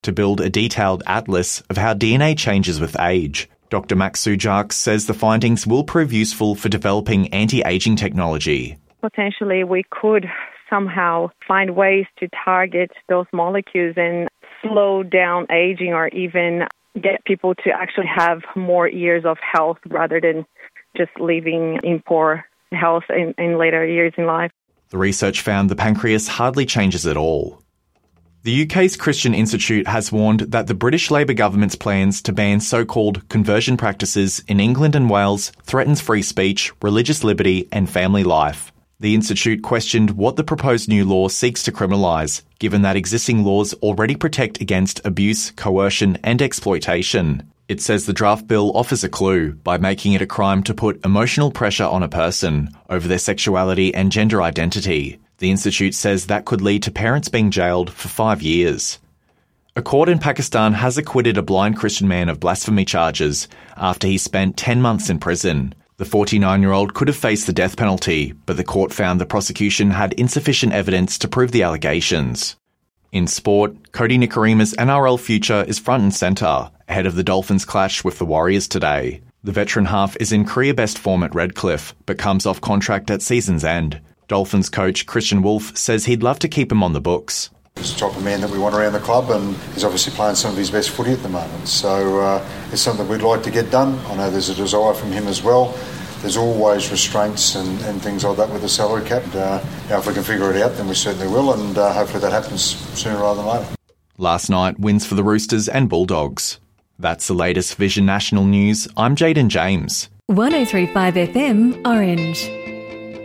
to build a detailed atlas of how DNA changes with age. Dr. Max Sujak says the findings will prove useful for developing anti-aging technology. Potentially, we could somehow find ways to target those molecules and slow down aging, or even get people to actually have more years of health rather than just living in poor health in later years in life. The research found the pancreas hardly changes at all. The UK's Christian Institute has warned that the British Labour government's plans to ban so-called conversion practices in England and Wales threatens free speech, religious liberty and family life. The Institute questioned what the proposed new law seeks to criminalise, given that existing laws already protect against abuse, coercion and exploitation. It says the draft bill offers a clue by making it a crime to put emotional pressure on a person over their sexuality and gender identity. The Institute says that could lead to parents being jailed for 5 years. A court in Pakistan has acquitted a blind Christian man of blasphemy charges after he spent 10 months in prison. The 49-year-old could have faced the death penalty, but the court found the prosecution had insufficient evidence to prove the allegations. In sport, Cody Nikorima's NRL future is front and centre, ahead of the Dolphins' clash with the Warriors today. The veteran half is in career-best form at Redcliffe, but comes off contract at season's end. Dolphins coach Christian Wolf says he'd love to keep him on the books. He's the type of man that we want around the club, and he's obviously playing some of his best footy at the moment. So it's something we'd like to get done. I know there's a desire from him as well. There's always restraints and things like that with the salary cap. If we can figure it out, then we certainly will, and hopefully that happens sooner rather than later. Last night, wins for the Roosters and Bulldogs. That's the latest Vision National News. I'm Jaden James. 103.5 FM, Orange.